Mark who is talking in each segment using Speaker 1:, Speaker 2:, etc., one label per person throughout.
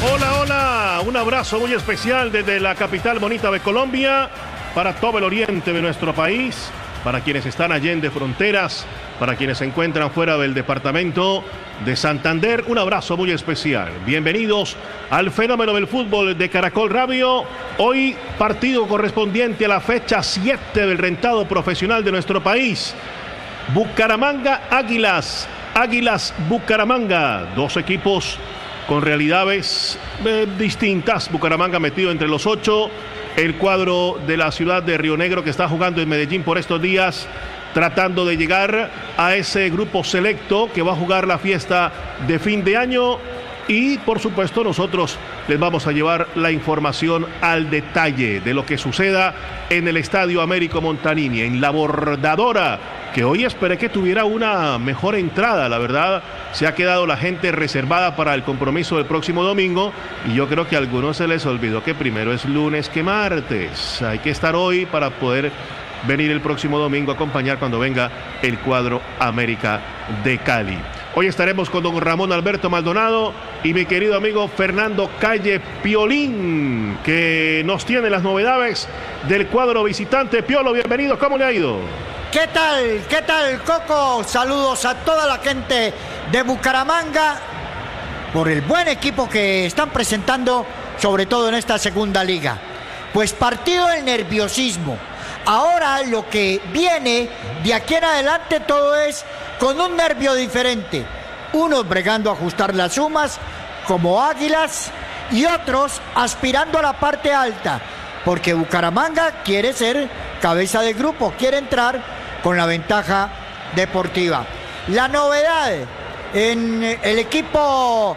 Speaker 1: Hola, hola, un abrazo muy especial desde la capital bonita de Colombia, para todo el oriente de nuestro país, para quienes están allende fronteras, para quienes se encuentran fuera del departamento de Santander, un abrazo muy especial. Bienvenidos al fenómeno del fútbol de Caracol Radio. Hoy partido correspondiente a la fecha 7 del rentado profesional de nuestro país. Bucaramanga Águilas, Águilas Bucaramanga, dos equipos con realidades distintas. Bucaramanga metido entre los 8, el cuadro de la ciudad de Río Negro que está jugando en Medellín por estos días, tratando de llegar a ese grupo selecto que va a jugar la fiesta de fin de año. Y por supuesto nosotros les vamos a llevar la información al detalle de lo que suceda en el Estadio Américo Montanini, en la Bordadora, que hoy esperé que tuviera una mejor entrada. La verdad, se ha quedado la gente reservada para el compromiso del próximo domingo, y yo creo que a algunos se les olvidó que primero es lunes que martes. Hay que estar hoy para poder venir el próximo domingo a acompañar cuando venga el cuadro América de Cali. Hoy estaremos con don Ramón Alberto Maldonado y mi querido amigo Fernando Calle Piolín, que nos tiene las novedades del cuadro visitante. Piolo, bienvenido, ¿cómo le ha ido?
Speaker 2: ¿Qué tal? ¿Qué tal, Coco? Saludos a toda la gente de Bucaramanga por el buen equipo que están presentando, sobre todo en esta segunda liga. Pues partido del nerviosismo. Ahora lo que viene de aquí en adelante todo es con un nervio diferente. Unos bregando a ajustar las sumas como Águilas y otros aspirando a la parte alta, porque Bucaramanga quiere ser cabeza de grupo, quiere entrar con la ventaja deportiva. La novedad en el equipo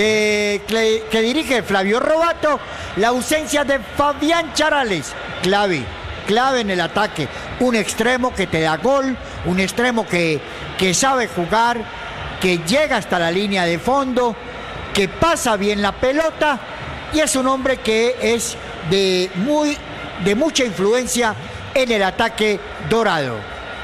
Speaker 2: que dirige Flavio Robato, la ausencia de Fabián Charales, clave en el ataque, un extremo que te da gol, un extremo que sabe jugar, que llega hasta la línea de fondo, que pasa bien la pelota, y es un hombre que es de mucha influencia en el ataque dorado.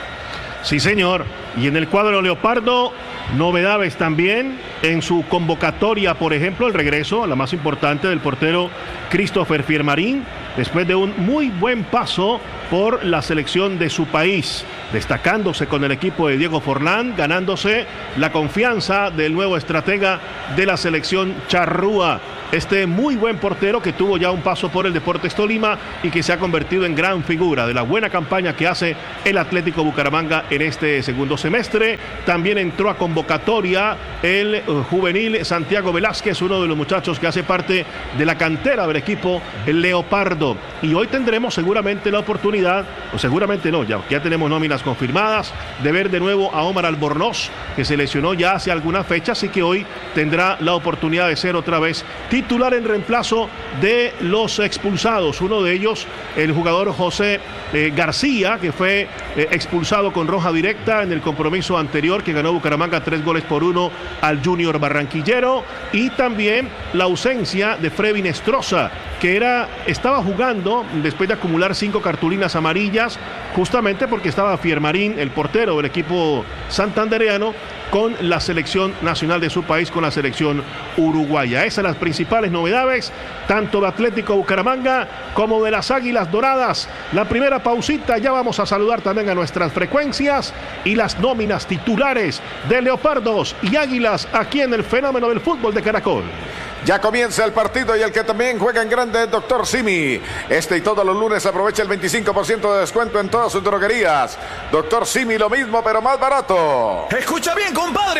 Speaker 1: Sí, señor. Y en el cuadro leopardo, novedades también en su convocatoria, por ejemplo, el regreso a la más importante del portero Christopher Fiermarín, después de un muy buen paso por la selección de su país, destacándose con el equipo de Diego Forlán, ganándose la confianza del nuevo estratega de la selección charrúa. Este muy buen portero que tuvo ya un paso por el Deportes Tolima y que se ha convertido en gran figura de la buena campaña que hace el Atlético Bucaramanga en este segundo semestre. También entró a convocatoria el juvenil Santiago Velázquez, uno de los muchachos que hace parte de la cantera del equipo el Leopardo. Y hoy tendremos seguramente la oportunidad, o seguramente no, ya tenemos nóminas confirmadas, de ver de nuevo a Omar Albornoz, que se lesionó ya hace algunas fechas, así que hoy tendrá la oportunidad de ser otra vez titular en reemplazo de los expulsados. Uno de ellos, el jugador José García, que fue expulsado con roja directa en el compromiso anterior que ganó Bucaramanga 3-1 al Junior Barranquillero. Y también la ausencia de Frevin Estroza, que estaba jugando después de acumular 5 cartulinas amarillas, justamente porque estaba Fiermarín, el portero del equipo santandereano, con la selección nacional de su país, con la selección uruguaya. Esas son las principales novedades, tanto de Atlético Bucaramanga como de las Águilas Doradas. La primera pausita, ya vamos a saludar también a nuestras frecuencias y las nóminas titulares de Leopardos y Águilas aquí en el fenómeno del fútbol de Caracol.
Speaker 3: Ya comienza el partido y el que también juega en grande es Dr. Simi. Y todos los lunes aprovecha el 25% de descuento en todas sus droguerías. Dr. Simi, lo mismo pero más barato.
Speaker 4: Escucha bien, compadre.